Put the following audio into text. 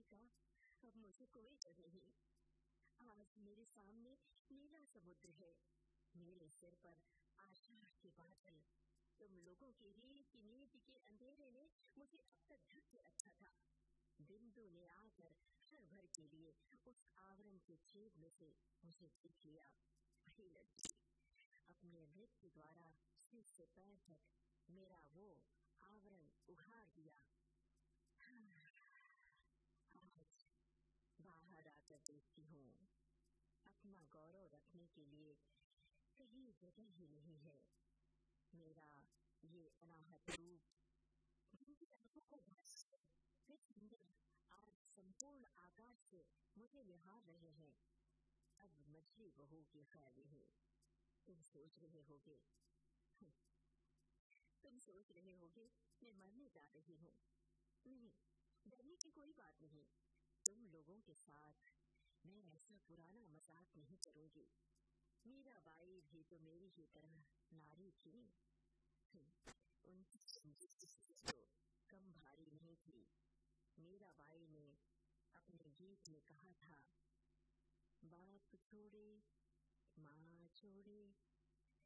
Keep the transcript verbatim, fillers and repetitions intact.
जीने का अब मुझे कोई डर नहीं। आज मेरे सामने नीला समुद्र है, मेरे सिर पर आषाढ़ के बादल। तुम लोगों की रीत की नीति के अंधेरे ने मुझे अब तक ढक के रखा था। बिंदु ने आकर क्षण भर के लिए उस आवरण के छेद में से मुझे देख लिया। वही लड़की अपने नृत्य द्वारा सिर से पैर तक मेरा वो आवरण उघाड़ दिया। आज बाहर आकर देखती हूँ, अपना गौरव रखने के लिए कहीं जगह ही नहीं है। मेरा ये अनाहत रूप जिनकी आंखों को फिर सुंदर आज संपूर्ण आकाश से मुझे निहार रहे हैं। अब मछली बहू की ख्याली है। तुम सोच रहे होगे तुम सोच रहे होगे मैं मरने जा रही हूँ। नहीं, डरने की कोई बात नहीं। तुम लोगों के साथ मैं ऐसा पुराना मजाक नहीं करूंगी। मीराबाई भी तो मेरी ही तरह नारी थी। उनकी तो कम भारी नहीं थी। मीराबाई ने अपने गीत में कहा था, बाप छोड़े माँ छोड़े